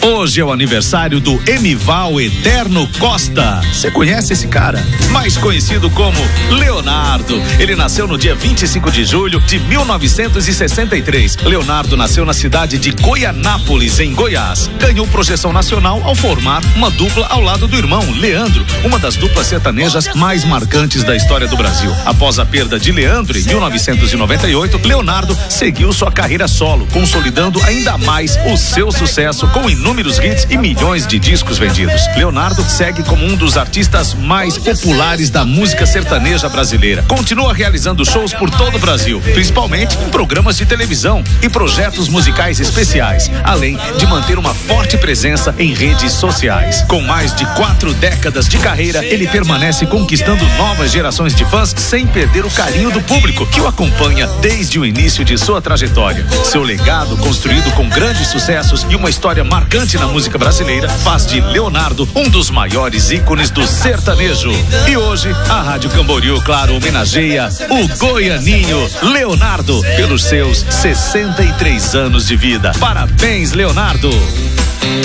Hoje é o aniversário do Emival Eterno Costa. Você conhece esse cara? Mais conhecido como Leonardo. Ele nasceu no dia 25 de julho de 1963. Leonardo nasceu na cidade de Goianápolis, em Goiás. Ganhou projeção nacional ao formar uma dupla ao lado do irmão Leandro, uma das duplas sertanejas mais marcantes da história do Brasil. Após a perda de Leandro em 1998, Leonardo seguiu sua carreira solo, consolidando ainda mais o seu sucesso com inúmeros hits e milhões de discos vendidos. Leonardo segue como um dos artistas mais populares da música sertaneja brasileira. Continua realizando shows por todo o Brasil, principalmente em programas de televisão e projetos musicais especiais, além de manter uma forte presença em redes sociais. Com mais de 4 décadas de carreira, ele permanece conquistando novas gerações de fãs sem perder o carinho do público que o acompanha desde o início de sua trajetória. Seu legado, construído com grandes sucessos e uma história marcante na música brasileira, faz de Leonardo um dos maiores ícones do sertanejo. E hoje, a Rádio Camboriú, claro, homenageia o goianinho Leonardo pelos seus 63 anos de vida. Parabéns, Leonardo!